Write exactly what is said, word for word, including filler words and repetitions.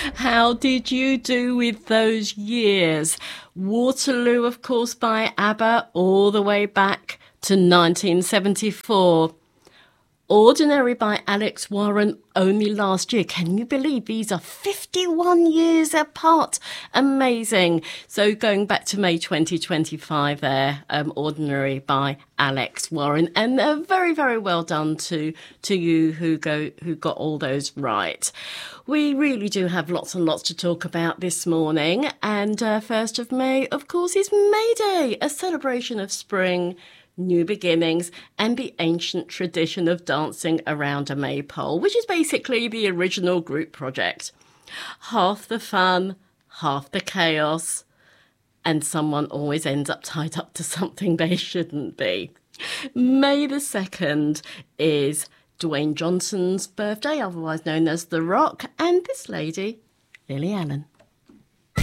How did you do with those years? Waterloo, of course, by ABBA, all the way back to nineteen seventy-four. Ordinary by Alex Warren only last year. Can you believe these are fifty-one years apart? Amazing. So going back to May twenty twenty-five there, um, Ordinary by Alex Warren. And uh, very, very well done to to you who go who got all those right. We really do have lots and lots to talk about this morning. And uh, first of May, of course, is May Day, a celebration of spring, new beginnings, and the ancient tradition of dancing around a maypole, which is basically the original group project. Half the fun, half the chaos, and someone always ends up tied up to something they shouldn't be. May the second is Dwayne Johnson's birthday, otherwise known as The Rock, and this lady, Lily Allen.